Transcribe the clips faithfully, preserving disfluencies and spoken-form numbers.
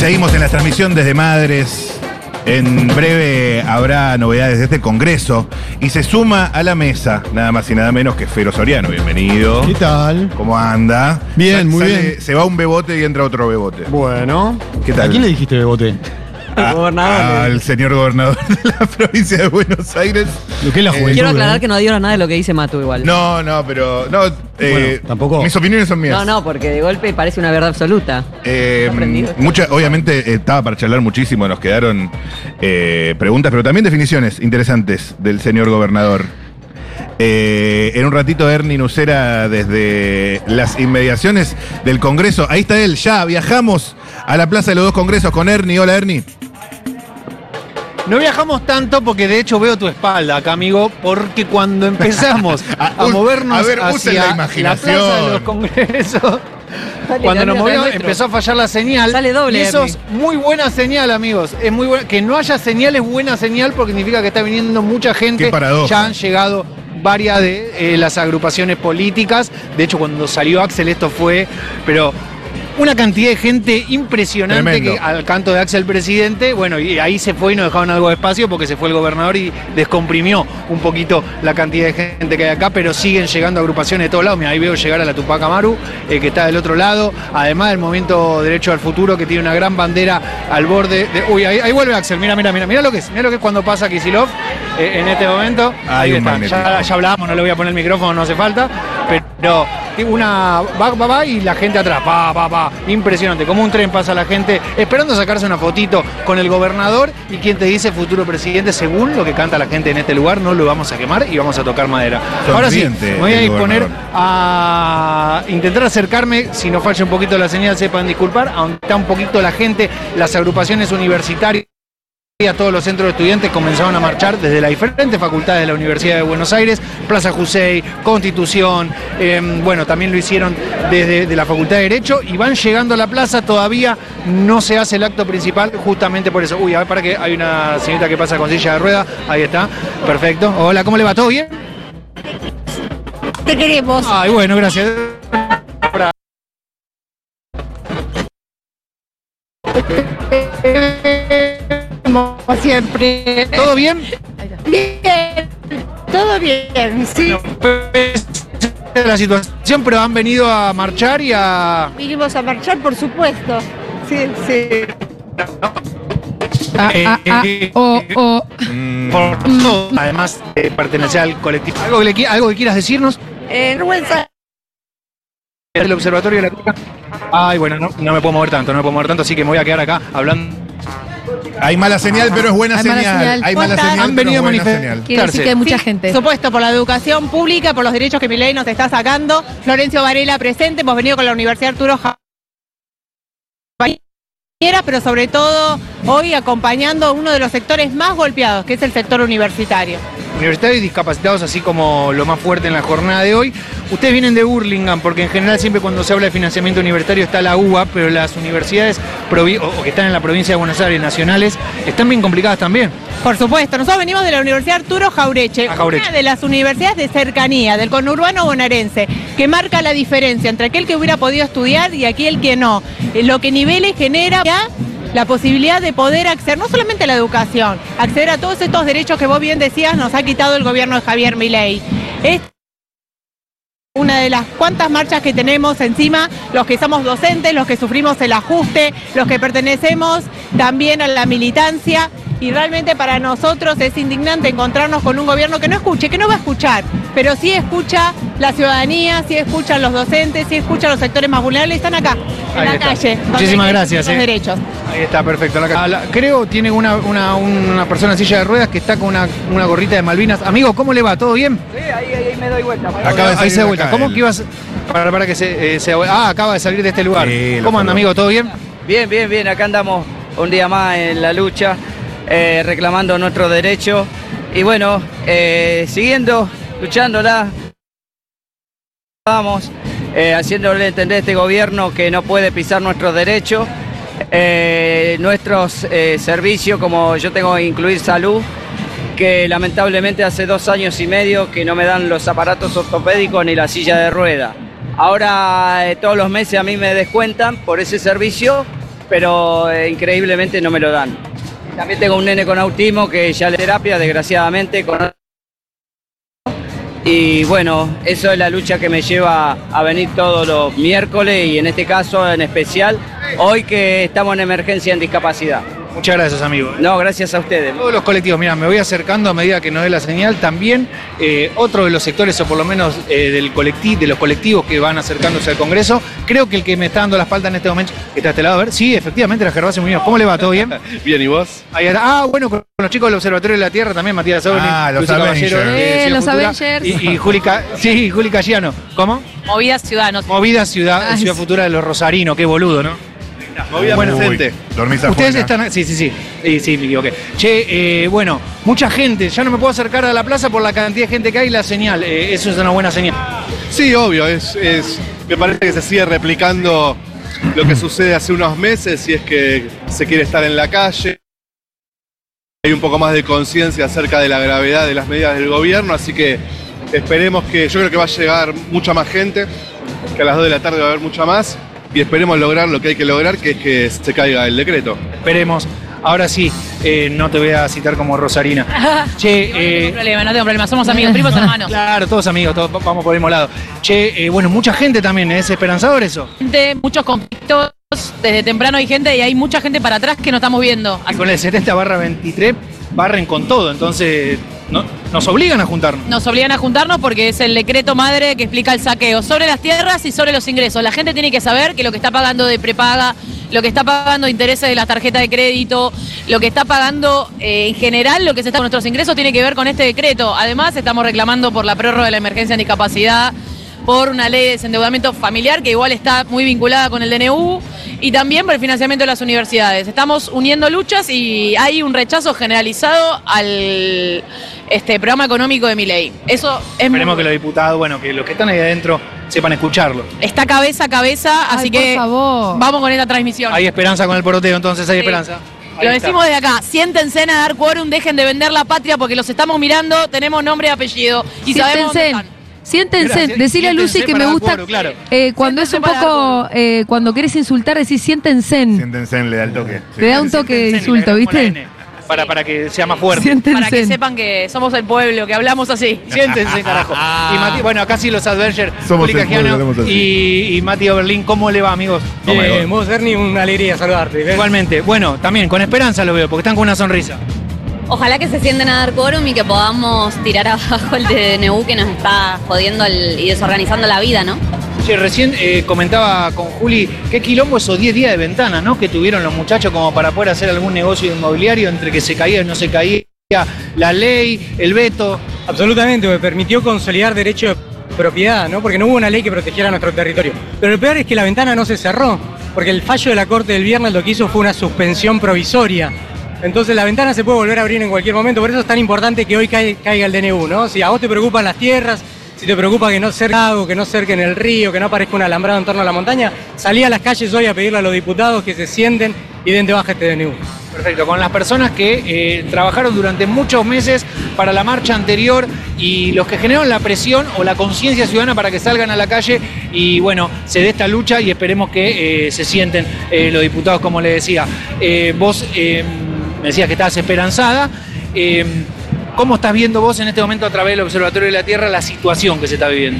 Seguimos en la transmisión desde Madres. En breve habrá novedades de este congreso y se suma a la mesa nada más y nada menos que Fero Soriano. Bienvenido. ¿Qué tal? ¿Cómo anda? Bien, Sal, muy sale, bien. Se va un bebote y entra otro bebote. Bueno. ¿Qué tal? ¿A quién le dijiste bebote? A- Gobernador. Al señor gobernador de la provincia de Buenos Aires. Lo que es la Eh, juventud. Quiero aclarar ¿eh? que no digo nada de lo que dice Matu igual. No, no, pero. No, eh, Bueno, tampoco. Mis opiniones son mías. no, no, porque de golpe parece una verdad absoluta. Eh, ¿Está prendido? mucha, obviamente eh, estaba para charlar muchísimo, nos quedaron eh, preguntas, pero también definiciones interesantes del señor gobernador. Eh, en un ratito Ernie Nucera desde las inmediaciones del Congreso. Ahí está él, ya viajamos a la Plaza de los Dos Congresos con Ernie. Hola Ernie. No viajamos tanto porque de hecho veo tu espalda acá, amigo, porque cuando empezamos Ah, a us- movernos a ver, usen hacia la la, imaginación. plaza de los congresos, Dale, cuando dale, nos dale, movimos nuestro. empezó a fallar la señal. Sale doble, y eso Ernie. es muy buena señal, amigos. Es muy buena. Que no haya señal es buena señal porque significa que está viniendo mucha gente. Qué paradoja. Ya han llegado varias de eh, las agrupaciones políticas. De hecho, cuando salió Axel esto fue, pero una cantidad de gente impresionante. Tremendo. Que al canto de Axel presidente, bueno, y ahí se fue y nos dejaron algo de espacio porque se fue el gobernador y descomprimió un poquito la cantidad de gente que hay acá, pero siguen llegando agrupaciones de todos lados. Mira, ahí veo llegar a la Tupac Amaru, eh, que está del otro lado, además del Movimiento Derecho al Futuro, que tiene una gran bandera al borde de... Uy, ahí, ahí vuelve Axel, mira, mira, mira, mira lo que es, mira lo que es cuando pasa Kicillof eh, en este momento. Hay Ahí un está, magnetismo. ya, ya hablábamos, no le voy a poner el micrófono, no hace falta, pero una va, va, va y la gente atrás, va, va, va, impresionante, como un tren pasa la gente esperando sacarse una fotito con el gobernador y quien te dice futuro presidente, según lo que canta la gente en este lugar, no lo vamos a quemar y vamos a tocar madera. Ahora sí, Sonriente me voy a el disponer gobernador. a intentar acercarme, si nos falla un poquito la señal, sepan disculpar, aunque está un poquito la gente, las agrupaciones universitarias. A todos los centros de estudiantes comenzaron a marchar desde las diferentes facultades de la Universidad de Buenos Aires, Plaza Jusey, Constitución, eh, bueno, también lo hicieron desde de la Facultad de Derecho y van llegando a la plaza, todavía no se hace el acto principal justamente por eso. Uy, a ver, para que hay una señorita que pasa con silla de rueda, ahí está, perfecto. Hola, ¿cómo le va? ¿Todo bien? Te queremos. Ay, bueno, gracias. Como siempre. ¿Todo bien? Bien. Todo bien, sí. No, pues, la situación, pero han venido a marchar y a... Vinimos a marchar, por supuesto. Sí, sí. Ah, ah, ah, oh, oh. Mm, Por todo, además de pertenecer al colectivo. ¿Algo que, le qui- algo que quieras decirnos? Eh, vergüenza. El observatorio de la Tupac. Ay, bueno, no, no me puedo mover tanto, no me puedo mover tanto, así que me voy a quedar acá hablando. hay mala señal, pero es buena Hay mala señal. señal. Hay ¿Cómo mala están? señal, Han pero venido es a buena manifestar. señal. Quiere decir que hay mucha Sí, gente. Por supuesto, por la educación pública, por los derechos que Milei nos está sacando. Florencio Varela presente, hemos venido con la Universidad Arturo Javier, pero sobre todo hoy acompañando a uno de los sectores más golpeados, que es el sector universitario. Universitarios y discapacitados, así como lo más fuerte en la jornada de hoy. Ustedes vienen de Burlingame, porque en general siempre cuando se habla de financiamiento universitario está la U B A, pero las universidades provi- o o que están en la provincia de Buenos Aires, nacionales, están bien complicadas también. Por supuesto, nosotros venimos de la Universidad Arturo Jaureche, Ah, Jaureche. una de las universidades de cercanía, del conurbano bonaerense, que marca la diferencia entre aquel que hubiera podido estudiar y aquel que no. Eh, Lo que Niveles genera ya la posibilidad de poder acceder no solamente a la educación, acceder a todos estos derechos que vos bien decías nos ha quitado el gobierno de Javier Milei. Es una de las cuantas marchas que tenemos encima, los que somos docentes, los que sufrimos el ajuste, los que pertenecemos también a la militancia, y realmente para nosotros es indignante encontrarnos con un gobierno que no escuche, que no va a escuchar, pero sí escucha la ciudadanía, sí escucha a los docentes, sí escucha a los sectores más vulnerables, están acá, en Ahí la está. calle. donde Muchísimas hay gracias, Los eh. derechos. Ahí está, perfecto. La ca- la- creo tiene una, una, una persona en silla de ruedas que está con una, una gorrita de Malvinas. Amigo, ¿cómo le va? ¿Todo bien? Acaba de Ahí salir se da de vuelta. acá ¿Cómo él. que ibas? Para, para que se, eh, se- Ah, acaba de salir de este lugar. Sí, lo ¿Cómo anda, conozco. amigo? ¿Todo bien? Bien, bien, bien, acá andamos un día más en la lucha, eh, reclamando nuestros derechos y bueno, eh, siguiendo, luchándola, vamos, eh, haciéndole entender a este gobierno que no puede pisar nuestros derechos, eh, nuestros eh, servicios, como yo tengo que incluir salud, que lamentablemente hace dos años y medio que no me dan los aparatos ortopédicos ni la silla de rueda. Ahora eh, todos los meses a mí me descuentan por ese servicio pero eh, increíblemente no me lo dan. También tengo un nene con autismo que ya le terapia, desgraciadamente, con... Y bueno, eso es la lucha que me lleva a venir todos los miércoles y en este caso en especial, hoy que estamos en emergencia en discapacidad. Muchas gracias, amigo. No, gracias a ustedes. Todos los colectivos, mira, me voy acercando a medida que nos dé la señal. También eh, otro de los sectores, o por lo menos eh, del colectivo, de los colectivos que van acercándose al Congreso, creo que el que me está dando la espalda en este momento, que está a este lado, a ver, sí, efectivamente, la Gervasio Muñoz. ¿Cómo le va? ¿Todo bien? Bien, ¿y vos? Ahí está. Ah, bueno, con los chicos del Observatorio de la Tierra también, Matías Oberlin, Ah, los Lucy Caballero, Avengers. de Eh, Ciudad los Futura, Avengers. Y, y Juli, Ca- sí, Juli Cayano. ¿Cómo? Movida Ciudadanos. Movida Ciudad, Ay, Ciudad sí. Futura de los Rosarinos, qué boludo, ¿no? Movida Bueno, presente. Dormís Ustedes afuera. están. Sí, sí, sí. Sí, sí, me equivoqué. Che, eh, bueno, mucha gente. Ya no me puedo acercar a la plaza por la cantidad de gente que hay y la señal. Eh, eso es una buena señal. Sí, obvio, es, es, me parece que se sigue replicando lo que sucede hace unos meses y es que se quiere estar en la calle. Hay un poco más de conciencia acerca de la gravedad de las medidas del gobierno, así que esperemos que, yo creo que va a llegar mucha más gente, que a las dos de la tarde va a haber mucha más y esperemos lograr lo que hay que lograr, que es que se caiga el decreto. Esperemos. Ahora sí, eh, no te voy a citar como Rosarina. Che, No eh, tengo problema, no tengo problema. Somos amigos, primos, hermanos. claro, todos amigos, todos vamos por el mismo lado. Che, eh, bueno, mucha gente también, ¿es esperanzador eso? Gente, muchos conflictos. Desde temprano hay gente y hay mucha gente para atrás que no estamos viendo. Y con el setenta barra veintitrés barren con todo, entonces no- nos obligan a juntarnos. Nos obligan a juntarnos porque es el decreto madre que explica el saqueo sobre las tierras y sobre los ingresos. La gente tiene que saber que lo que está pagando de prepaga, lo que está pagando de intereses de las tarjetas de crédito, lo que está pagando eh, en general, lo que se está con nuestros ingresos tiene que ver con este decreto. Además, estamos reclamando por la prórroga de la emergencia en discapacidad, por una ley de desendeudamiento familiar que igual está muy vinculada con el D N U y también por el financiamiento de las universidades. Estamos uniendo luchas y hay un rechazo generalizado al este programa económico de Milei. Eso es muy Esperemos que los diputados, bueno, que los que están ahí adentro sepan escucharlo. está cabeza a cabeza, así Ay, por que favor. vamos con esta transmisión. Hay esperanza con el poroteo, entonces hay Sí. esperanza. Ahí Lo está. decimos desde acá, siéntense a dar quórum, dejen de vender la patria porque los estamos mirando, tenemos nombre y apellido y sabemos dónde Siéntense. están. Siéntense, Gracias. decirle a Lucy Siéntense que me para gusta. dar quórum, claro. eh, cuando es un Siéntense para poco. dar eh, cuando querés insultar, decís siéntense. Siéntense, le da el toque. Sí. Te da un toque de Siéntense, insulto, le agregamos la ¿viste? N, Para, para que sea más fuerte. Siéntense. Para que sepan que somos el pueblo, que hablamos así. Siéntense, carajo. Y Mati, bueno, acá sí los Adverger, Somos Juli el pueblo, Cajiano hablamos así. y, y Mati Oberlin, ¿cómo le va, amigos? ¿Cómo le va? Eh, vos, Ernie, una alegría saludarte. Igualmente, bueno, también con esperanza lo veo, porque están con una sonrisa. Ojalá que se sienten a dar quórum y que podamos tirar abajo el D N U que nos está jodiendo el- y desorganizando la vida, ¿no? Che, recién eh, comentaba con Juli, qué quilombo esos diez días de ventana, ¿no? Que tuvieron los muchachos como para poder hacer algún negocio inmobiliario entre que se caía y no se caía, la ley, el veto. Absolutamente, me permitió consolidar derecho de propiedad, ¿no? Porque no hubo una ley que protegiera nuestro territorio. Pero lo peor es que la ventana no se cerró, porque el fallo de la Corte del viernes lo que hizo fue una suspensión provisoria. Entonces la ventana se puede volver a abrir en cualquier momento, por eso es tan importante que hoy caiga, caiga el D N U, ¿no? Si a vos te preocupan las tierras, si te preocupa que no cerque lago, que no cerquen el río, que no aparezca un alambrado en torno a la montaña, salí a las calles hoy a pedirle a los diputados que se sienten y den de baja este D N U. Perfecto, con las personas que eh, trabajaron durante muchos meses para la marcha anterior y los que generaron la presión o la conciencia ciudadana para que salgan a la calle y bueno, se dé esta lucha y esperemos que eh, se sienten eh, los diputados, como le decía. Eh, vos eh, me decías que estabas esperanzada. Eh, ¿Cómo estás viendo vos en este momento a través del Observatorio de la Tierra la situación que se está viviendo?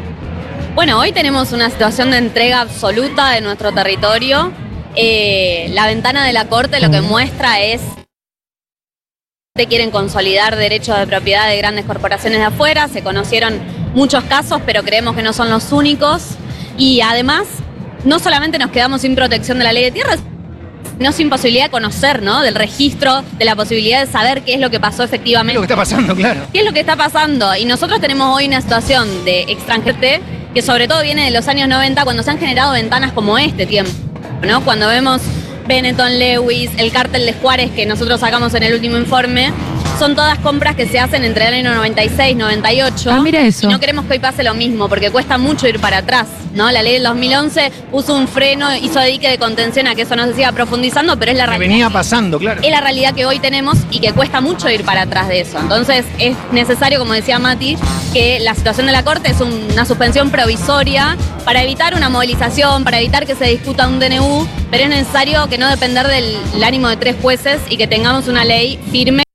Bueno, hoy tenemos una situación de entrega absoluta de nuestro territorio. Eh, la ventana de la Corte lo que muestra es que quieren consolidar derechos de propiedad de grandes corporaciones de afuera. Se conocieron muchos casos, pero creemos que no son los únicos. Y además, no solamente nos quedamos sin protección de la ley de tierras, sino sin posibilidad de conocer, ¿no? Del registro, de la posibilidad de saber qué es lo que pasó ¿Qué es efectivamente. lo que está pasando, claro? ¿Qué es lo que está pasando? Y nosotros tenemos hoy una situación de extranjerte que sobre todo viene de los años noventa, cuando se han generado ventanas como este tiempo, ¿no? Cuando vemos Benetton, Lewis, el cártel de Juárez que nosotros sacamos en el último informe, son todas compras que se hacen entre el año noventa y seis y noventa y ocho. Ah, mira eso. Y no queremos que hoy pase lo mismo, porque cuesta mucho ir para atrás, ¿no? La ley del dos mil once puso un freno, hizo dique de contención a que eso no se siga profundizando, pero es la Que realidad. venía pasando, claro. Es la realidad que hoy tenemos y que cuesta mucho ir para atrás de eso. Entonces es necesario, como decía Mati, que la situación de la Corte es un- una suspensión provisoria para evitar una movilización, para evitar que se discuta un D N U, pero es necesario que no depender del el ánimo de tres jueces y que tengamos una ley firme.